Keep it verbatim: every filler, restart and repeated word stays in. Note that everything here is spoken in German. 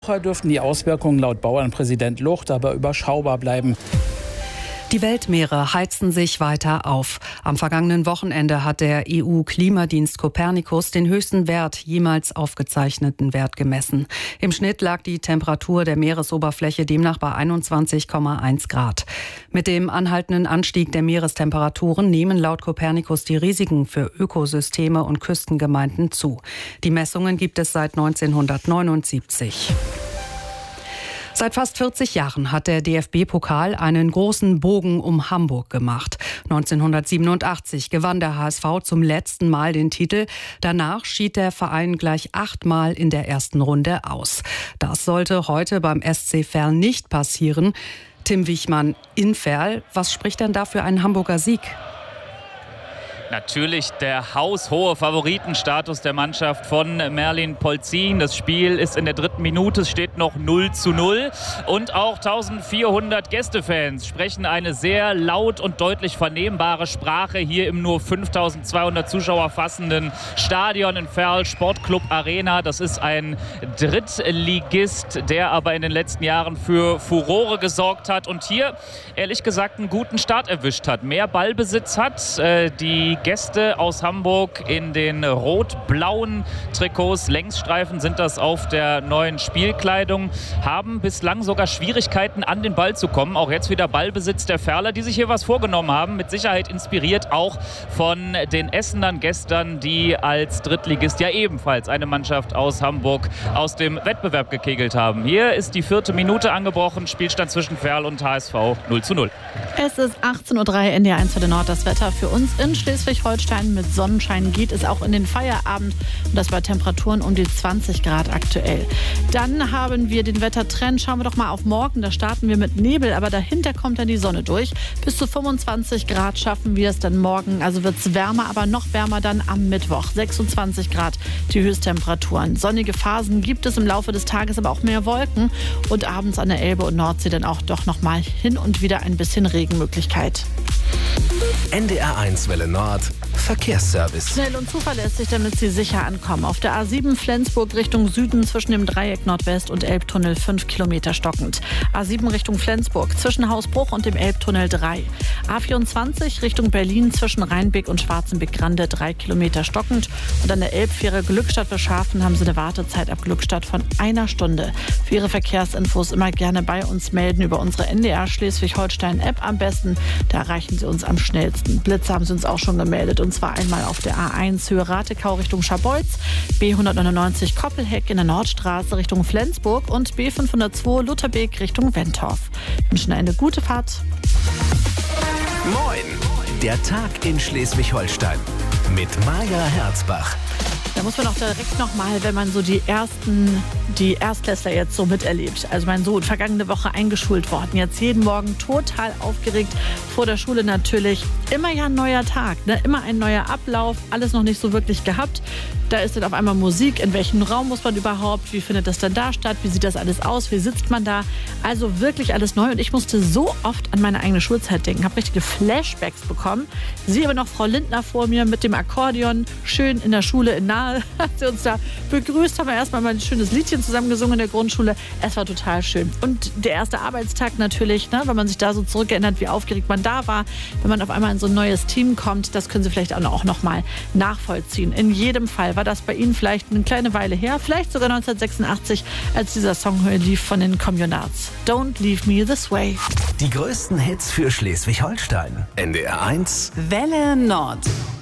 Woche dürften die Auswirkungen laut Bauernpräsident Lucht aber überschaubar bleiben. Die Weltmeere heizen sich weiter auf. Am vergangenen Wochenende hat der E U-Klimadienst Copernicus den höchsten Wert jemals aufgezeichneten Wert gemessen. Im Schnitt lag die Temperatur der Meeresoberfläche demnach bei einundzwanzig Komma eins Grad. Mit dem anhaltenden Anstieg der Meerestemperaturen nehmen laut Copernicus die Risiken für Ökosysteme und Küstengemeinden zu. Die Messungen gibt es seit neunzehnhundertneunundsiebzig. Seit fast vierzig Jahren hat der D F B-Pokal einen großen Bogen um Hamburg gemacht. neunzehnhundertsiebenundachtzig gewann der H S V zum letzten Mal den Titel. Danach schied der Verein gleich achtmal in der ersten Runde aus. Das sollte heute beim S C Verl nicht passieren. Tim Wichmann in Verl, was spricht denn da für einen Hamburger Sieg? Natürlich der haushohe Favoritenstatus der Mannschaft von Merlin Polzin. Das Spiel ist in der dritten Minute, es steht noch null zu null. Und auch eintausendvierhundert Gästefans sprechen eine sehr laut und deutlich vernehmbare Sprache hier im nur fünftausendzweihundert Zuschauer fassenden Stadion in Verl Sportclub Arena. Das ist ein Drittligist, der aber in den letzten Jahren für Furore gesorgt hat und hier ehrlich gesagt einen guten Start erwischt hat. Mehr Ballbesitz hat, äh, die Gäste aus Hamburg in den rot-blauen Trikots, Längsstreifen sind das auf der neuen Spielkleidung, haben bislang sogar Schwierigkeiten an den Ball zu kommen. Auch jetzt wieder Ballbesitz der Verler, die sich hier was vorgenommen haben. Mit Sicherheit inspiriert auch von den Essenern gestern, die als Drittligist ja ebenfalls eine Mannschaft aus Hamburg aus dem Wettbewerb gekegelt haben. Hier ist die vierte Minute angebrochen. Spielstand zwischen Verl und H S V null zu null. Es ist achtzehn Uhr drei, N D R eins für den Nord. Das Wetter für uns in Schleswig-Holstein mit Sonnenschein geht es auch in den Feierabend. Und das bei Temperaturen um die zwanzig Grad aktuell. Dann haben wir den Wettertrend. Schauen wir doch mal auf morgen. Da starten wir mit Nebel, aber dahinter kommt dann die Sonne durch. Bis zu fünfundzwanzig Grad schaffen wir es dann morgen. Also wird es wärmer, aber noch wärmer dann am Mittwoch. sechsundzwanzig Grad die Höchsttemperaturen. Sonnige Phasen gibt es im Laufe des Tages, aber auch mehr Wolken. Und abends an der Elbe und Nordsee dann auch doch noch mal hin und wieder ein bisschen Regenmöglichkeit. N D R eins Welle Nord Verkehrsservice. Schnell und zuverlässig, damit Sie sicher ankommen. Auf der A sieben Flensburg Richtung Süden zwischen dem Dreieck Nordwest und Elbtunnel fünf Kilometer stockend. A sieben Richtung Flensburg zwischen Hausbruch und dem Elbtunnel drei. A vierundzwanzig Richtung Berlin zwischen Rheinbeck und Schwarzenbeck-Grande drei Kilometer stockend. Und an der Elbfähre Glückstadt Beschafen haben Sie eine Wartezeit ab Glückstadt von einer Stunde. Für Ihre Verkehrsinfos immer gerne bei uns melden über unsere N D R Schleswig-Holstein-App am besten. Da erreichen Sie uns am schnellsten. Blitze haben Sie uns auch schon gemeldet. Und zwar einmal auf der A eins Höhe Ratekau Richtung Scharbeutz, B hundertneunundneunzig Koppelheck in der Nordstraße Richtung Flensburg und B fünfhundertzwei Lutherbeek Richtung Wentorf. Ich wünsche eine gute Fahrt. Moin, der Tag in Schleswig-Holstein mit Maja Herzbach. Da muss man auch direkt nochmal, wenn man so die ersten, die Erstklässler jetzt so miterlebt. Also mein Sohn, vergangene Woche eingeschult worden. Jetzt jeden Morgen total aufgeregt. Vor der Schule natürlich. Immer ja ein neuer Tag, ne? Immer ein neuer Ablauf. Alles noch nicht so wirklich gehabt. Da ist dann auf einmal Musik. In welchem Raum muss man überhaupt? Wie findet das dann da statt? Wie sieht das alles aus? Wie sitzt man da? Also wirklich alles neu. Und ich musste so oft an meine eigene Schulzeit denken. Habe richtige Flashbacks bekommen. Sehe aber noch Frau Lindner vor mir mit dem Akkordeon. Schön in der Schule in Nahe. Hat sie uns da begrüßt. Haben wir erstmal mal ein schönes Liedchen zusammen gesungen in der Grundschule. Es war total schön. Und der erste Arbeitstag natürlich, ne, wenn man sich da so zurückerinnert, wie aufgeregt man da war. Wenn man auf einmal in so ein neues Team kommt, das können Sie vielleicht auch noch mal nachvollziehen. In jedem Fall war das bei Ihnen vielleicht eine kleine Weile her, vielleicht sogar neunzehnhundertsechsundachtzig, als dieser Song lief von den Communards. Don't Leave Me This Way. Die größten Hits für Schleswig-Holstein. N D R eins Welle Nord.